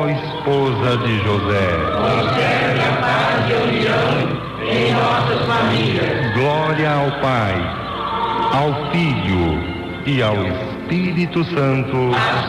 Ó esposa de José, concede a paz e a união em nossas famílias. glória ao Pai, ao Filho e ao Espírito Santo.